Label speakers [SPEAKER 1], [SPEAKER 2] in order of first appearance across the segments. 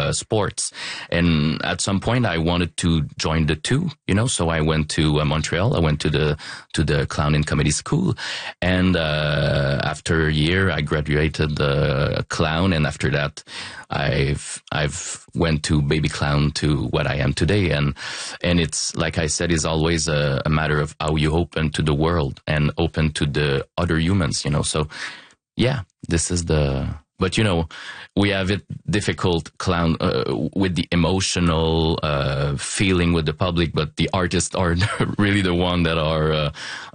[SPEAKER 1] sports. And at some point I wanted to join the two, so I went to Montreal. I went to the clown and comedy school. And after a year, I graduated clown. And after that, I've went to baby clown to what I am today. And it's, like I said, is always a matter of how you open to the world and open to the other humans, So, yeah, this is but we have it difficult clown with the emotional feeling with the public, but the artists are really the one that are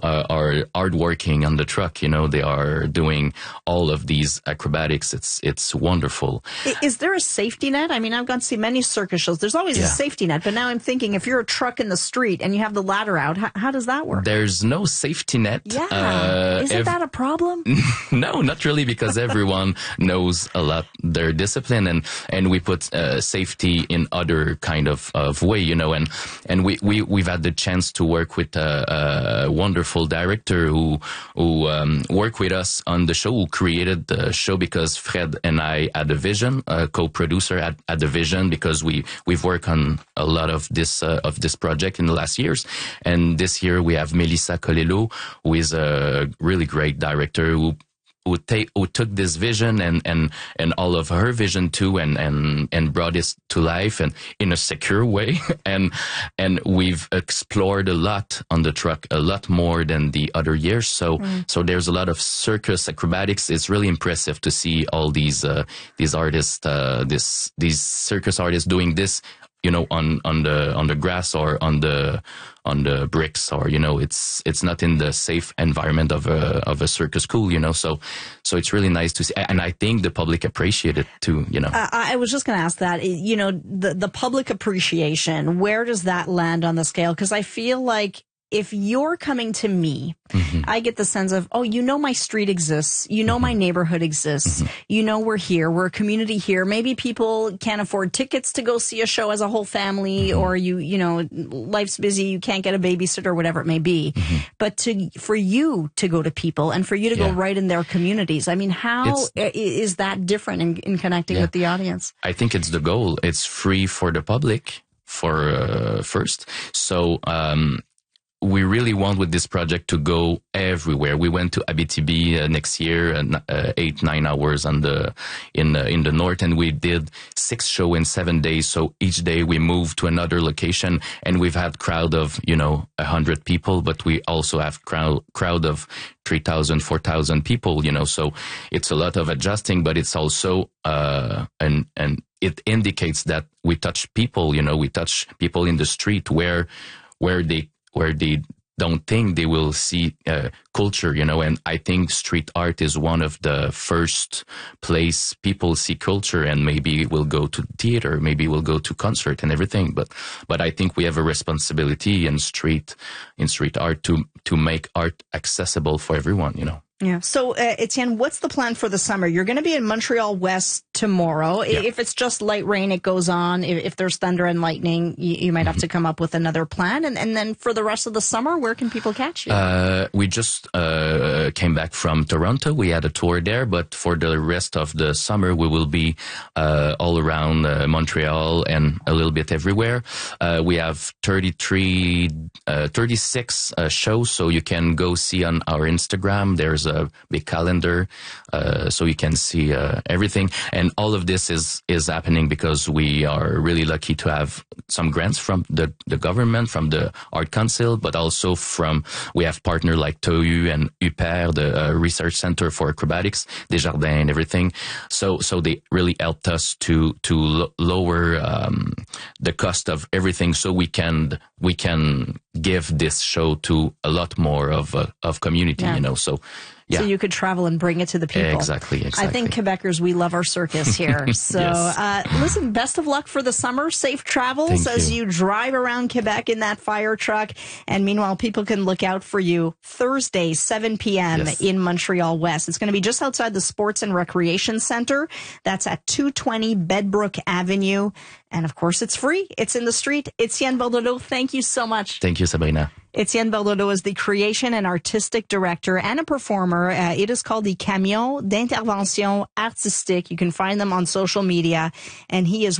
[SPEAKER 1] hardworking on the truck. They are doing all of these acrobatics. It's wonderful.
[SPEAKER 2] Is there a safety net? I mean, I've gone to see many circus shows. There's always a safety net, but now I'm thinking if you're a truck in the street and you have the ladder out, how does that work?
[SPEAKER 1] There's no safety net.
[SPEAKER 2] Yeah. Isn't that a problem?
[SPEAKER 1] No, not really, because everyone knows a lot their discipline, and we put safety in other kind of way, and we've had the chance to work with a wonderful director who worked with us on the show, who created the show, because Fred and I had a vision, co-producer had the vision, because we've worked on a lot of this project in the last years. And this year we have Melissa Colello, who is a really great director who took this vision and all of her vision too, and brought it to life and in a secure way. And we've explored a lot on the truck, a lot more than the other years. So there's a lot of circus acrobatics. It's really impressive to see all these artists, these circus artists doing this, on the grass or on the bricks, or it's not in the safe environment of a circus school, so it's really nice to see, and I think the public appreciate it too.
[SPEAKER 2] I was just going to ask that, the public appreciation, where does that land on the scale? Because I feel like if you're coming to me, I get the sense of, my street exists. My neighborhood exists. We're here. We're a community here. Maybe people can't afford tickets to go see a show as a whole family, or life's busy. You can't get a babysitter, whatever it may be. But for you to go to people and for you to go right in their communities, I mean, how is that different in connecting with the audience?
[SPEAKER 1] I think it's the goal. It's free for the public first. So, we really want with this project to go everywhere. We went to Abitibi next year, 8-9 hours in the north, and we did 6 shows in 7 days. So each day we moved to another location, and we've had crowd of 100 people, but we also have crowd of 3,000, 4,000 people. So it's a lot of adjusting, but it's also and it indicates that we touch people. We touch people in the street where they don't think they will see culture, and I think street art is one of the first place people see culture, and maybe we'll go to theater, maybe we'll go to concert and everything, but I think we have a responsibility in street art to make art accessible for everyone,
[SPEAKER 2] Yeah. So, Etienne, what's the plan for the summer? You're going to be in Montreal West tomorrow. Yeah. If it's just light rain, it goes on. If there's thunder and lightning, you might have to come up with another plan. And then for the rest of the summer, where can people catch you?
[SPEAKER 1] We just came back from Toronto. We had a tour there, but for the rest of the summer, we will be all around Montreal and a little bit everywhere. We have 36 shows, so you can go see on our Instagram. There's a big calendar, so you can see everything. And all of this is happening because we are really lucky to have some grants from the government, from the Art Council, but also we have partners like TOU and UPER, the Research Center for Acrobatics, Desjardins and everything. So they really helped us to lower the cost of everything, so we can give this show to a lot more of community, so. Yeah.
[SPEAKER 2] So you could travel and bring it to the people.
[SPEAKER 1] Exactly.
[SPEAKER 2] I think Quebecers, we love our circus here. So listen, best of luck for the summer. Safe travels as you drive around Quebec in that fire truck. And meanwhile, people can look out for you Thursday, 7 p.m. in Montreal West. It's going to be just outside the Sports and Recreation Center. That's at 220 Bedbrook Avenue. And of course, it's free. It's in the street. Etienne Bordelot, thank you so much.
[SPEAKER 1] Thank you, Sabrina.
[SPEAKER 2] Etienne Bordelot is the creation and artistic director and a performer. It is called the Camion d'Intervention Artistique. You can find them on social media. And he is